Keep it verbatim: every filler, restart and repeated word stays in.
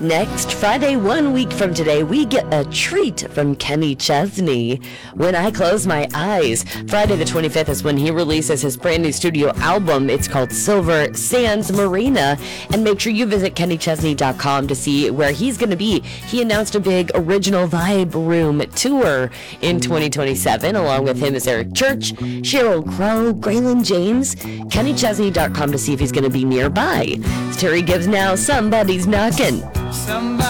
Next Friday, one week from today, we get a treat from Kenny Chesney. When I Close My Eyes. Friday the twenty-fifth is when he releases his brand new studio album. It's called Silver Sands Marina. And make sure you visit kenny chesney dot com to see where he's going to be. He announced a big Original Vibe Room tour in twenty twenty-seven. Along with him is Eric Church, Sheryl Crow, Graylin James. kenny chesney dot com to see if he's going to be nearby. It's Terry Gibbs now. Somebody's knocking. Somebody